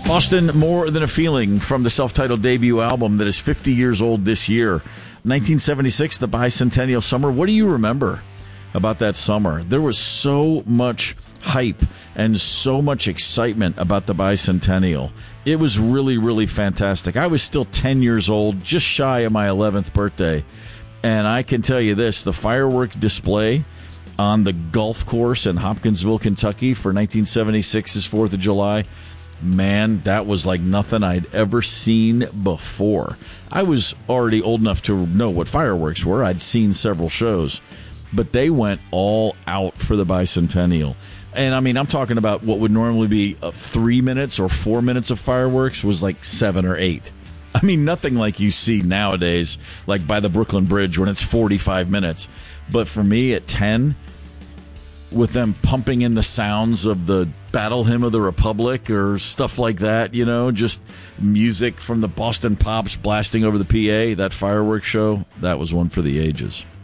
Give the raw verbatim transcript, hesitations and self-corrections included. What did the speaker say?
Boston, More Than a Feeling, from the self-titled debut album that is fifty years old this year. nineteen seventy-six, the bicentennial summer. What do you remember about that summer? There was so much hype and so much excitement about the bicentennial. It was really, really fantastic. I was still ten years old, just shy of my eleventh birthday. And I can tell you this, the firework display on the golf course in Hopkinsville, Kentucky for nineteen seventy-six's fourth of July, man, that was like nothing I'd ever seen before. I was already old enough to know what fireworks were. I'd seen several shows, but they went all out for the bicentennial. And I mean, I'm talking about what would normally be uh, three minutes or four minutes of fireworks was like seven or eight. I mean, nothing like you see nowadays, like by the Brooklyn Bridge when it's forty-five minutes. But for me at ten, with them pumping in the sounds of the Battle Hymn of the Republic or stuff like that, you know, just music from the Boston Pops blasting over the P A, that fireworks show, that was one for the ages.